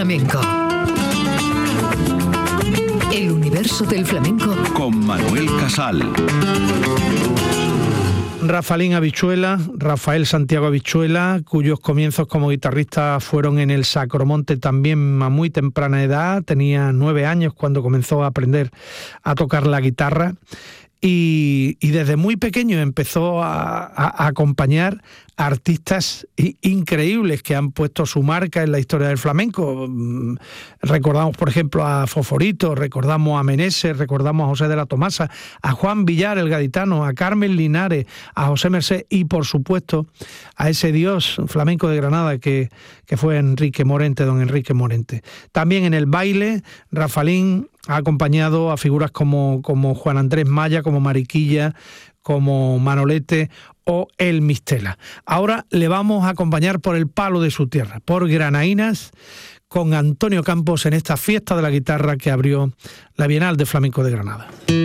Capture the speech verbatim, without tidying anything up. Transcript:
flamenco. El universo del flamenco con Manuel Casal. Rafaelín Habichuela, Rafael Santiago Habichuela, cuyos comienzos como guitarrista fueron en el Sacromonte también a muy temprana edad. Tenía nueve años cuando comenzó a aprender a tocar la guitarra. Y, y desde muy pequeño empezó a, a, a acompañar a artistas increíbles que han puesto su marca en la historia del flamenco. Recordamos, por ejemplo, a Foforito, recordamos a Meneses, recordamos a José de la Tomasa, a Juan Villar, el gaditano, a Carmen Linares, a José Merced y, por supuesto, a ese dios flamenco de Granada que, que fue Enrique Morente, don Enrique Morente. También en el baile, Rafaelín ha acompañado a figuras como, como Juan Andrés Maya, como Mariquilla, como Manolete o El Mistela. Ahora le vamos a acompañar por el palo de su tierra, por Granainas, con Antonio Campos en esta fiesta de la guitarra que abrió la Bienal de Flamenco de Granada.